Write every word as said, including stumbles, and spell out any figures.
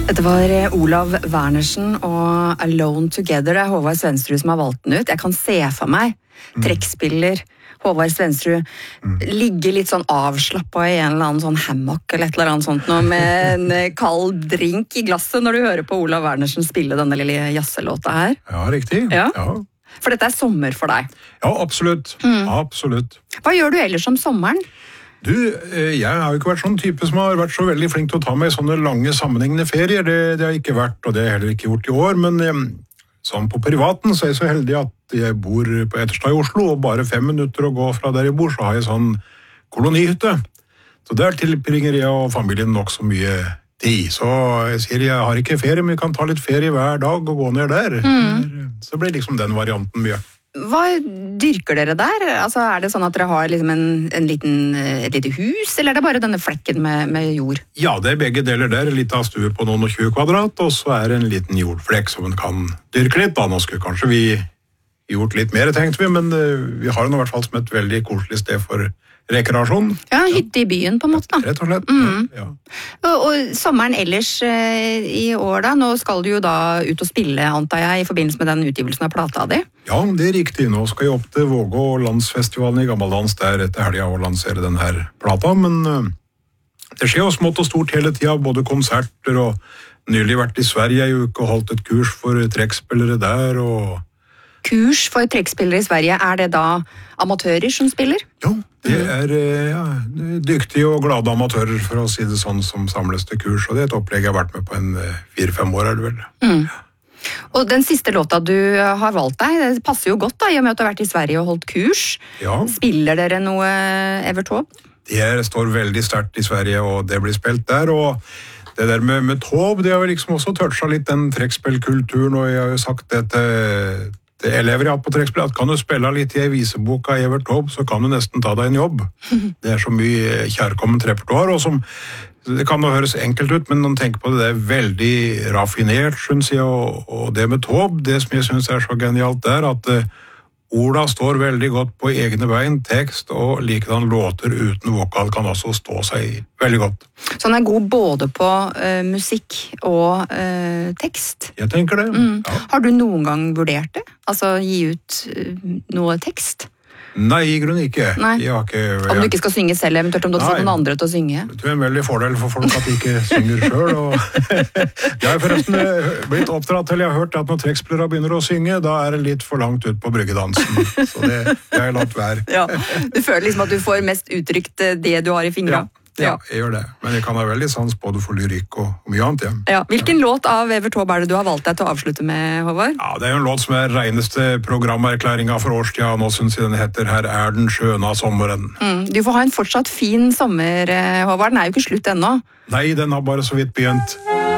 Det var Olav Wernersen og Alone Together. Det er Håvard Svendsrud som har valgt den ut. Jeg kan se for meg mm. trekkspiller Håvard Svendsrud mm. ligge litt sånn avslappet i en eller annen sånn hammock eller et eller annet sånt nå, med en kald drink i glasset når du hører på Olav Wernersen spille denne lille jazzelåta her. Ja, riktig. Ja. Ja. For dette er sommer for deg. Ja, absolutt. Mm. Absolutt. Hva gjør du ellers om sommeren? Du, jeg har jo ikke vært sånn type som har vært så veldig flink til å ta meg sånne lange sammenhengende ferier. Det, det har jeg ikke vært, og det har jeg heller ikke gjort i år. Men eh, sånn på privaten så er jeg så heldig at jeg bor på Etterstad i Oslo, og bare fem minutter å gå fra der jeg bor, så har jeg sånn kolonihytte. Så der tilbringer jeg og familien nok så mye tid. Så jeg sier jeg har ikke ferie, men jeg kan ta litt ferie hver dag og gå ned der. Mm. Så blir liksom den varianten mye. Hva dyrker dere der? Altså, er det sånn at dere har liksom en, en liten, et lite hus, eller er det bare denne flekken med, med jord? Ja, det er begge deler der. Litt av stue på noen og tjue kvadrat, og så er det en liten jordflekk som man kan dyrke litt. Da. Nå skulle kanskje vi gjort litt mer, tenkte vi, men vi har den i hvert fall som et veldig koselig sted for rekreasjon. Ja, hytte i byen på en måte da. Rett og slett, mm. ja. Og, og sommeren ellers eh, i år da, nå skal du jo da ut og spille, antar jeg, i forbindelse med den utgivelsen av plata di. Ja, det er riktig. Nå skal jeg opp til Vågå landsfestivalen i Gammaldans der etter helga og lansere den her plata, men uh, det skjer jo smått og stort hele tida, både konserter og nylig vært i Sverige i uke og holdt et kurs for trekkspillere der, og kurs for trekkspillere i Sverige, er det da amatører som spiller? Jo, det er ja, dyktige og glade amatører, for å si det sånn, som samles til kurs, og det er et opplegg jeg har vært med på en fire-fem år, er det vel. Mm. Og den siste låta du har valgt deg, det passer jo godt da, i og med at du har vært i Sverige og holdt kurs. Ja. Spiller dere noe Evert Taube? Det står veldig sterkt i Sverige, og det blir spilt der, og det der med, med Taube, det har jo liksom også touchet litt den trekkspillkulturen, og jeg har jo sagt det til Det elever jeg har på trekkspill, at kan du spille litt i viseboka av Evert Taube, så kan du nesten ta deg en jobb. Det er så mye kjærkomment repertoar, og som, det kan jo høres enkelt ut, men når man tenker på det, det er veldig raffinert, synes jeg, og, og det med Taube, det som jeg synes er så genialt der, at uh, orda står veldig godt på egne bein, tekst og likedan låter uten vokal kan også stå seg veldig godt. Så han er god både på uh, musikk og uh, tekst? Jeg tenker det, mm. ja. Har du noen gang vurdert det? Altså gi ut uh, noe tekst? Nei, i grunnen ikke. Nei. Jeg har ikke jeg... Om du ikke skal synge selv, eventuelt om du har fått noen andre til å synge? Det er en veldig fordel for folk at de ikke synger selv. Og... jeg har forresten blitt oppdratt til, jeg har hørt at når trekkspillere begynner å synge, da er det litt for langt ut på bryggedansen. Så det, det har jeg latt være. Ja, du føler liksom at du får mest uttrykt det du har i fingra? Ja. Ja, jeg gjør det. Men jeg kan ha veldig sans både for lyrikk og, og mye annet. Ja. Ja. Hvilken ja. låt av Evert Taube er det du har valgt deg til å avslutte med, Håvard? Ja, det er jo en låt som er reneste programerklæringa for årstida. Nå synes jeg den heter Her er den skjøna sommeren. Mm. Du får ha en fortsatt fin sommer, Håvard. Den er jo ikke slutt ennå. Nei, den har bare så vidt begynt.